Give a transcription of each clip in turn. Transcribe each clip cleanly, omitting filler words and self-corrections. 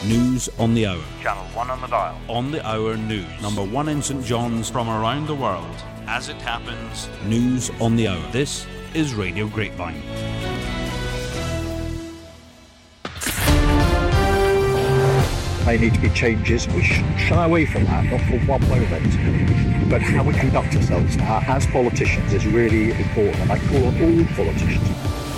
News on the Hour. Channel 1 on the dial. On the Hour News. Number 1 in St John's. From around the world. As it happens. News on the Hour. This is Radio Grapevine. May need to be changes. We shouldn't shy away from that, not for one moment. But how we conduct ourselves as politicians is really important, and I call on all politicians.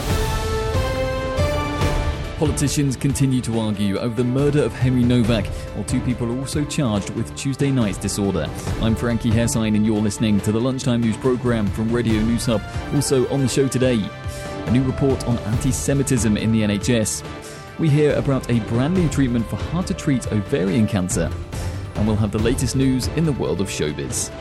Politicians continue to argue over the murder of Henry Novak, while 2 people are also charged with Tuesday night's disorder. I'm Frankie Hairsine, and you're listening to the Lunchtime News programme from Radio News Hub. Also on the show today, a new report on anti-Semitism in the NHS. We hear about a brand new treatment for hard-to-treat ovarian cancer. And we'll have the latest news in the world of showbiz.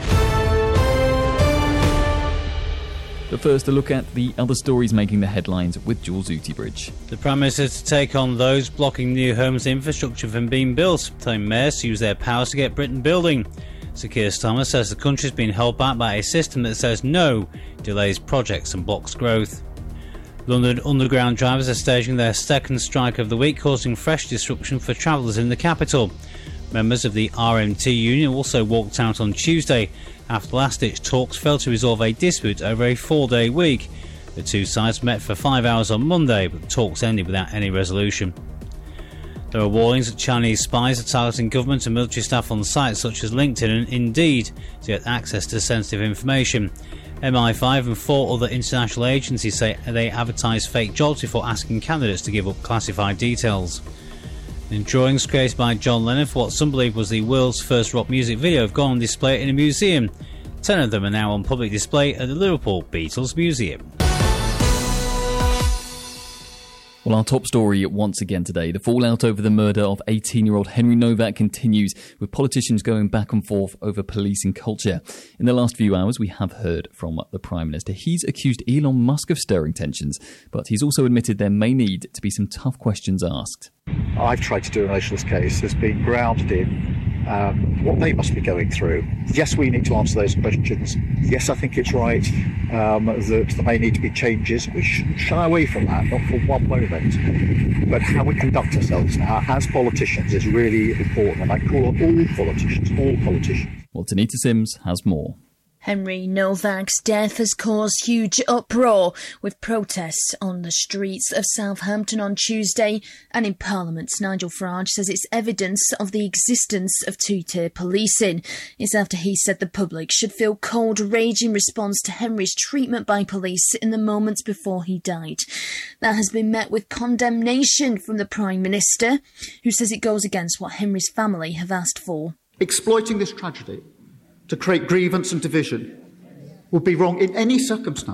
But first, a look at the other stories making the headlines with Jules Utibridge. The Prime Minister to take on those blocking new homes infrastructure from being built, telling mayors to use their powers to get Britain building. Sir Keir Starmer says the country's been held back by a system that says no, delays projects and blocks growth. London Underground drivers are staging their second strike of the week, causing fresh disruption for travellers in the capital. Members of the RMT union also walked out on Tuesday after last-ditch talks failed to resolve a dispute over a 4-day week. The two sides met for 5 hours on Monday, but the talks ended without any resolution. There are warnings that Chinese spies are targeting government and military staff on sites such as LinkedIn and Indeed to get access to sensitive information. MI5 and 4 other international agencies say they advertise fake jobs before asking candidates to give up classified details. And drawings created by John Lennon for what some believe was the world's first rock music video have gone on display in a museum. 10 of them are now on public display at the Liverpool Beatles Museum. Well, our top story once again today, the fallout over the murder of 18-year-old Henry Novak continues, with politicians going back and forth over policing culture. In the last few hours, we have heard from the Prime Minister. He's accused Elon Musk of stirring tensions, but he's also admitted there may need to be some tough questions asked. I've tried to do in relation to this case has been grounded in what they must be going through. Yes, we need to answer those questions. Yes, I think it's right that there may need to be changes. We shouldn't shy away from that, not for one moment. But how we conduct ourselves as politicians is really important, and I call on all politicians. Well, Tanita Sims has more. Henry Novak's death has caused huge uproar, with protests on the streets of Southampton on Tuesday, and in Parliament, Nigel Farage says it's evidence of the existence of two-tier policing. It's after he said the public should feel cold rage in response to Henry's treatment by police in the moments before he died. That has been met with condemnation from the Prime Minister, who says it goes against what Henry's family have asked for. Exploiting this tragedy to create grievance and division would be wrong in any circumstance.